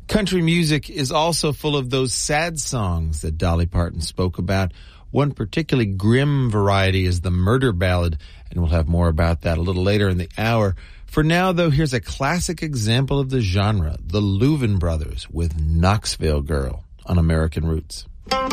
Country music is also full of those sad songs that Dolly Parton spoke about. One particularly grim variety is the murder ballad, and we'll have more about that a little later in the hour. For now, though, here's a classic example of the genre, the Louvin Brothers with Knoxville Girl on American Roots.